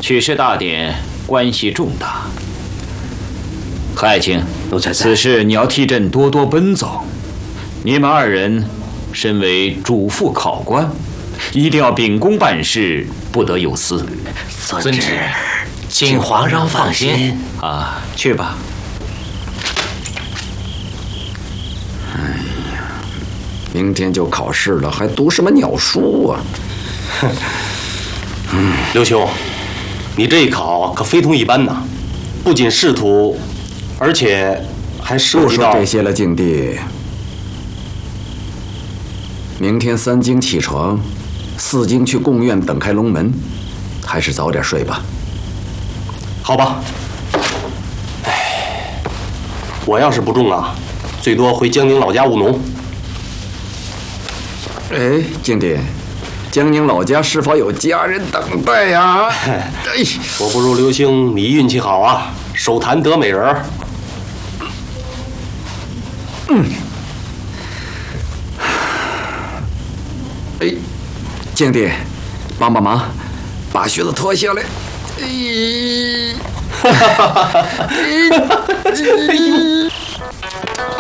取士大典关系重大。何爱卿，此事你要替朕多多奔走。你们二人身为主父考官，一定要秉公办事，不得有私。 遵旨，请皇上放心。 啊，去吧。 哎呀，明天就考试了，还读什么鸟书啊？ 刘兄，你这一考可非同一般呐，不仅仕途，而且还涉及到…… 不说这些了，静帝。明天3更起床，4更去贡院等开龙门，还是早点睡吧。 好吧。哎，我要是不中啊，最多回江宁老家务农。 哎，静帝，江宁老家是否有家人等待呀？哎， 我不如刘星，你运气好啊，手谈得美人。 哎，静帝，帮忙，把靴子脱下来。哎，